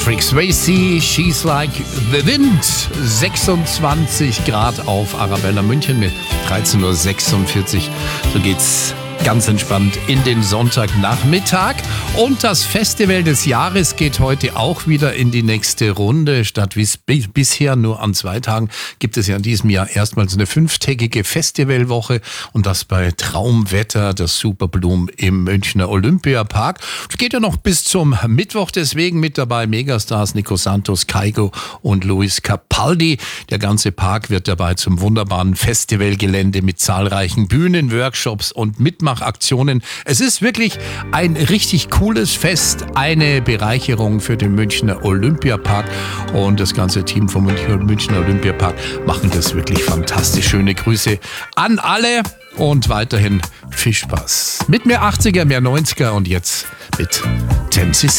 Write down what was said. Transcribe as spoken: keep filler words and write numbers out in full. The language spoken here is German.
Patrick Swayze, She's Like the Wind. sechsundzwanzig Grad auf Arabella München mit dreizehn Uhr sechsundvierzig. So geht's ganz entspannt in den Sonntagnachmittag. Und das Festival des Jahres geht heute auch wieder in die nächste Runde. Statt wie bisher nur an zwei Tagen gibt es ja in diesem Jahr erstmals eine fünftägige Festivalwoche. Und das bei Traumwetter, das Superblumen im Münchner Olympiapark. Das geht ja noch bis zum Mittwoch, deswegen mit dabei Megastars Nico Santos, Kygo und Luis Capaldi. Der ganze Park wird dabei zum wunderbaren Festivalgelände mit zahlreichen Bühnen, Workshops und Mitmachaktionen. Es ist wirklich ein richtig cooles Fest, eine Bereicherung für den Münchner Olympiapark, und das ganze Team vom Münchner Olympiapark machen das wirklich fantastisch. Schöne Grüße an alle und weiterhin viel Spaß. Mit mehr achtziger, mehr neunziger und jetzt mit Temsis.